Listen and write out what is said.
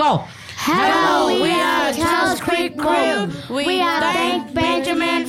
Go. Hello, we are Charles Creek Crew. We are thank Benjamin